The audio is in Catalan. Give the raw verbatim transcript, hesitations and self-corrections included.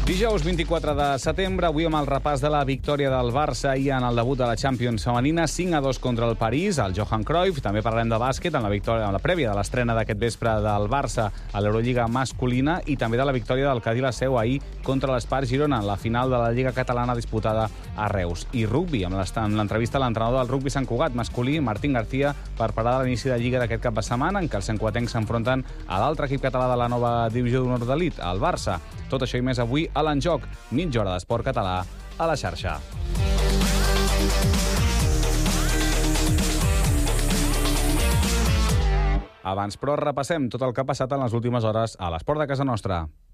Dijous vint-i-quatre de setembre, avui amb el repàs de la victòria del Barça i en el debut de la Champions femenina, cinc a dos contra el París, al Johan Cruyff. També parlarem de bàsquet en la victòria, en la prèvia de l'estrena d'aquest vespre del Barça a l'Eurolliga masculina i també de la victòria del Cadí la Seu ahir contra l'Espart Girona en la final de la Lliga Catalana disputada a Reus. I rugbi, amb l'entrevista a l'entrenador del rugbi Sant Cugat masculí, Martín García, per parlar de l'inici de Lliga d'aquest cap de setmana, en què els santcugatencs s'enfronten a l'altre equip català de la nova divisió d'honor d'elit, el Barça. Tot això i més avui a l'Enjoc, mitja hora d'esport català a la xarxa. Abans, però, repassem tot el que ha passat en les últimes hores a l'esport de casa nostra.